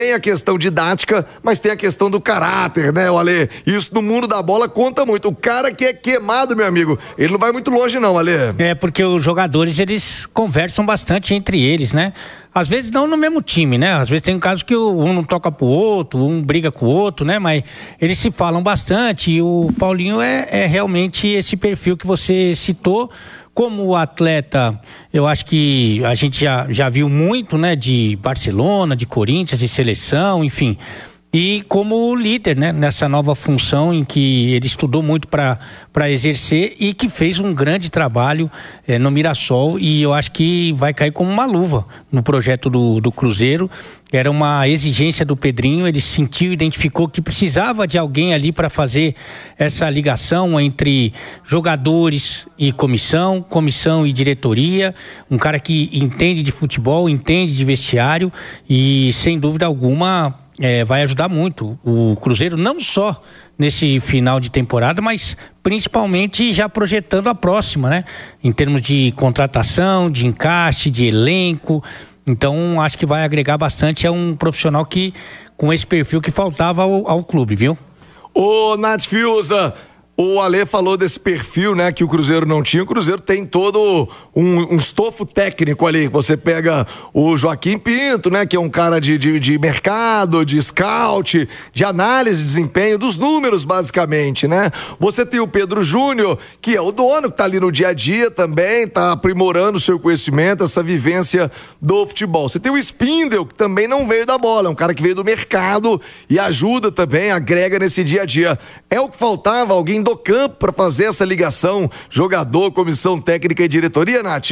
Tem a questão didática, mas tem a questão do caráter, né, Ale? Isso no mundo da bola conta muito. O cara que é queimado, meu amigo, ele não vai muito longe não, Ale. É, porque os jogadores, eles conversam bastante entre eles, né? Às vezes não no mesmo time, né? Às vezes tem casos que um não toca pro outro, um briga com o outro, né? Mas eles se falam bastante e o Paulinho é realmente esse perfil que você citou. Como atleta, eu acho que a gente já viu muito, né, de Barcelona, de Corinthians, de seleção, enfim. E como líder, né, nessa nova função em que ele estudou muito para exercer e que fez um grande trabalho no Mirassol, e eu acho que vai cair como uma luva no projeto do Cruzeiro. Era uma exigência do Pedrinho, ele sentiu, identificou que precisava de alguém ali para fazer essa ligação entre jogadores e comissão e diretoria, um cara que entende de futebol, entende de vestiário e, sem dúvida alguma, vai ajudar muito o Cruzeiro, não só nesse final de temporada, mas principalmente já projetando a próxima, né? Em termos de contratação, de encaixe, de elenco. Então, acho que vai agregar bastante. É um profissional que, com esse perfil que faltava ao clube, viu? Ô, Nath Fiuza, o Ale falou desse perfil, né, que o Cruzeiro não tinha. O Cruzeiro tem todo um estofo técnico ali. Você pega o Joaquim Pinto, né, que é um cara de mercado, de scout, de análise de desempenho, dos números, basicamente, né? Você tem o Pedro Júnior, que é o dono, que tá ali no dia a dia também, tá aprimorando o seu conhecimento, essa vivência do futebol. Você tem o Spindel, que também não veio da bola, é um cara que veio do mercado e ajuda também, agrega nesse dia a dia. É o que faltava, alguém do campo para fazer essa ligação, jogador, comissão técnica e diretoria, Nath?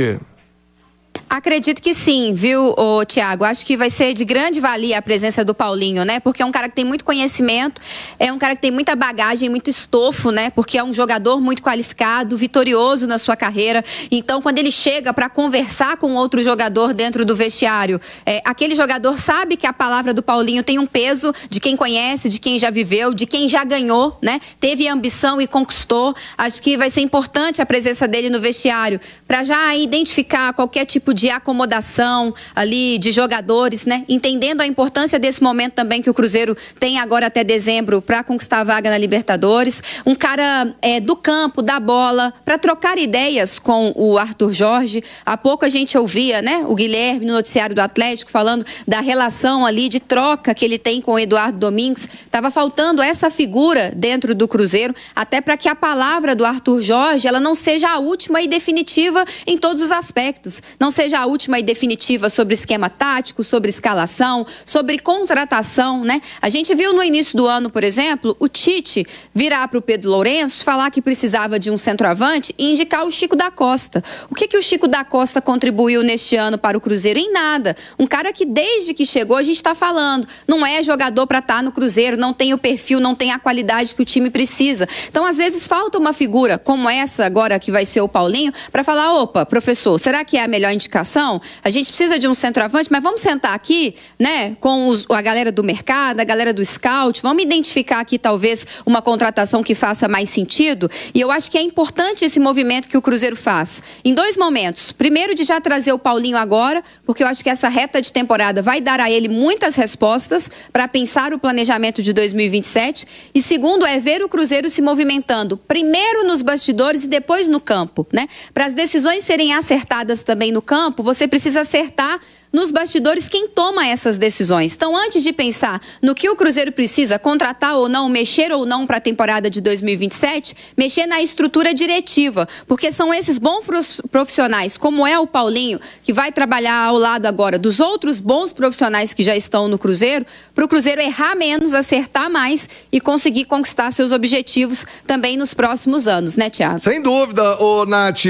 Acredito que sim, viu, Thiago? Acho que vai ser de grande valia a presença do Paulinho, né? Porque é um cara que tem muito conhecimento, é um cara que tem muita bagagem, muito estofo, né? Porque é um jogador muito qualificado, vitorioso na sua carreira. Então, quando ele chega para conversar com outro jogador dentro do vestiário, aquele jogador sabe que a palavra do Paulinho tem um peso de quem conhece, de quem já viveu, de quem já ganhou, né? Teve ambição e conquistou. Acho que vai ser importante a presença dele no vestiário para já identificar qualquer tipo de acomodação ali de jogadores, né? Entendendo a importância desse momento também que o Cruzeiro tem agora até dezembro para conquistar a vaga na Libertadores. Um cara do campo, da bola, para trocar ideias com o Arthur Jorge. Há pouco a gente ouvia, né, o Guilherme no noticiário do Atlético falando da relação ali de troca que ele tem com o Eduardo Domingues. Tava faltando essa figura dentro do Cruzeiro, até para que a palavra do Arthur Jorge ela não seja a última e definitiva em todos os aspectos. Não seja a última e definitiva sobre esquema tático, sobre escalação, sobre contratação, né? A gente viu no início do ano, por exemplo, o Tite virar para o Pedro Lourenço, falar que precisava de um centroavante e indicar o Chico da Costa. O que o Chico da Costa contribuiu neste ano para o Cruzeiro? Em nada. Um cara que desde que chegou a gente está falando, não é jogador para estar no Cruzeiro, não tem o perfil, não tem a qualidade que o time precisa. Então, às vezes, falta uma figura como essa agora que vai ser o Paulinho para falar, opa, professor, será que é a melhor indicação? A gente precisa de um centroavante, mas vamos sentar aqui, né, com a galera do mercado, a galera do scout, vamos identificar aqui talvez uma contratação que faça mais sentido. E eu acho que é importante esse movimento que o Cruzeiro faz em dois momentos. Primeiro, de já trazer o Paulinho agora, porque eu acho que essa reta de temporada vai dar a ele muitas respostas para pensar o planejamento de 2027. E segundo, é ver o Cruzeiro se movimentando primeiro nos bastidores e depois no campo, né? Para as decisões serem acertadas também no campo, você precisa acertar nos bastidores quem toma essas decisões. Então, antes de pensar no que o Cruzeiro precisa, contratar ou não, mexer ou não para a temporada de 2027, mexer na estrutura diretiva, porque são esses bons profissionais, como é o Paulinho, que vai trabalhar ao lado agora dos outros bons profissionais que já estão no Cruzeiro, para o Cruzeiro errar menos, acertar mais e conseguir conquistar seus objetivos também nos próximos anos, né, Thiago? Sem dúvida, ô Nath,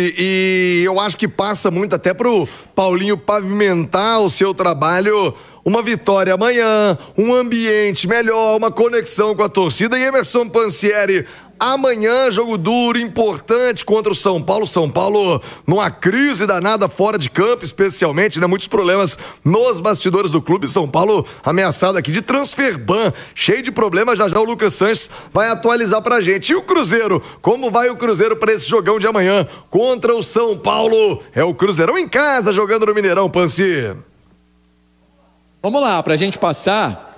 e eu acho que passa muito até pro Paulinho pavimentar o seu trabalho, uma vitória amanhã, um ambiente melhor, uma conexão com a torcida. E Emerson Pansieri, amanhã jogo duro, importante contra o São Paulo. São Paulo numa crise danada fora de campo, especialmente, né? Muitos problemas nos bastidores do clube. São Paulo ameaçado aqui de transfer ban, cheio de problemas. Já já o Lucas Sanches vai atualizar pra gente. E o Cruzeiro? Como vai o Cruzeiro para esse jogão de amanhã contra o São Paulo? É o Cruzeirão em casa jogando no Mineirão, Pansi. Vamos lá, para a gente passar